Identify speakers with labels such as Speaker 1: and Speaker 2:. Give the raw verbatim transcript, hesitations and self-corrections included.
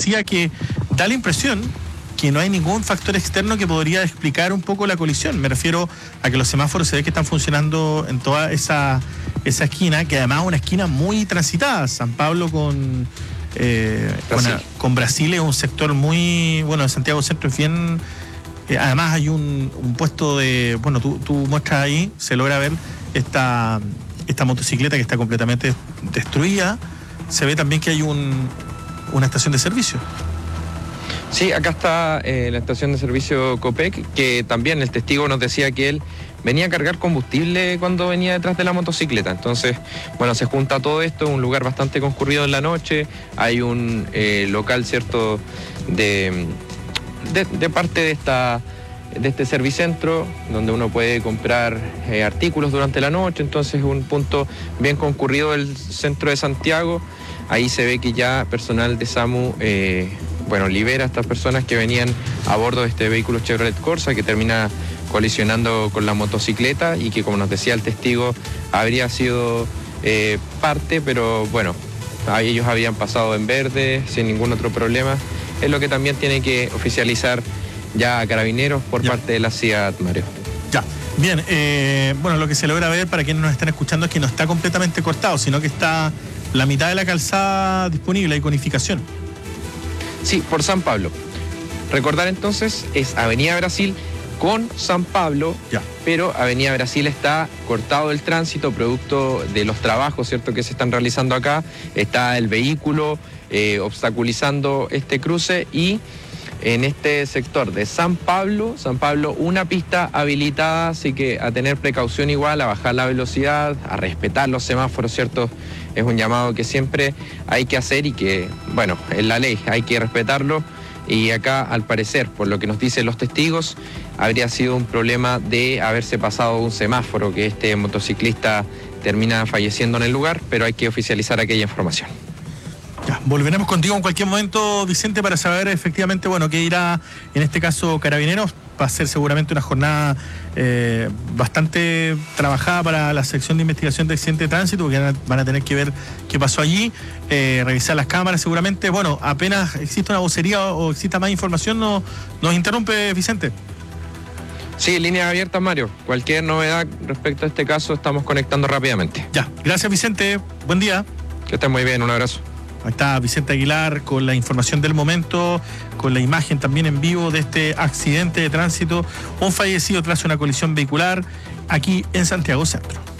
Speaker 1: decía que da la impresión que no hay ningún factor externo que podría explicar un poco la colisión. Me refiero a que los semáforos se ve que están funcionando en toda esa, esa esquina, que además es una esquina muy transitada. San Pablo con, eh,
Speaker 2: Brasil.
Speaker 1: Con, con Brasil es un sector muy, bueno, en Santiago Centro es bien, eh, además hay un, un puesto de, bueno, tú, tú muestras ahí, se logra ver esta, esta motocicleta que está completamente destruida. Se ve también que hay un, una estación de servicio.
Speaker 2: Sí, acá está eh, la estación de servicio Copec, que también el testigo nos decía que él venía a cargar combustible cuando venía detrás de la motocicleta. Entonces, bueno, se junta todo esto, un lugar bastante concurrido en la noche, hay un eh, local, ¿cierto?, de, de, de parte de esta de este servicentro, donde uno puede comprar eh, artículos durante la noche. Entonces es un punto bien concurrido del centro de Santiago. Ahí se ve que ya personal de SAMU eh, bueno, libera a estas personas que venían a bordo de este vehículo Chevrolet Corsa, que termina colisionando con la motocicleta y que, como nos decía el testigo, habría sido eh, parte, pero bueno, ellos habían pasado en verde sin ningún otro problema. Es lo que también tiene que oficializar ya a Carabineros por ya. parte de la C I A T, Mario.
Speaker 1: Ya, bien, eh, bueno, lo que se logra ver para quienes nos están escuchando es que no está completamente cortado, sino que está la mitad de la calzada disponible, hay conificación.
Speaker 2: Sí, por San Pablo. Recordar entonces, es Avenida Brasil con San Pablo,
Speaker 1: ya.
Speaker 2: pero Avenida Brasil está cortado el tránsito producto de los trabajos, ¿cierto?, que se están realizando acá. Está el vehículo eh, obstaculizando este cruce, y en este sector de San Pablo, San Pablo, una pista habilitada, así que a tener precaución igual, a bajar la velocidad, a respetar los semáforos, ¿cierto? Es un llamado que siempre hay que hacer y que, bueno, es la ley, hay que respetarlo. Y acá, al parecer, por lo que nos dicen los testigos, habría sido un problema de haberse pasado un semáforo, que este motociclista termina falleciendo en el lugar, pero hay que oficializar aquella información.
Speaker 1: Ya, volveremos contigo en cualquier momento, Vicente, para saber efectivamente, bueno, qué irá en este caso Carabineros. Va a ser seguramente una jornada eh, bastante trabajada para la sección de investigación de accidente de tránsito, porque van a tener que ver qué pasó allí, eh, revisar las cámaras seguramente. Bueno, apenas existe una vocería o exista más información, no, nos interrumpe, Vicente.
Speaker 2: Sí, líneas abiertas, Mario. Cualquier novedad respecto a este caso, estamos conectando rápidamente.
Speaker 1: Ya, gracias, Vicente. Buen día.
Speaker 2: Que estén muy bien, un abrazo.
Speaker 1: Ahí está Vicente Aguilar con la información del momento, con la imagen también en vivo de este accidente de tránsito, un fallecido tras una colisión vehicular aquí en Santiago Centro.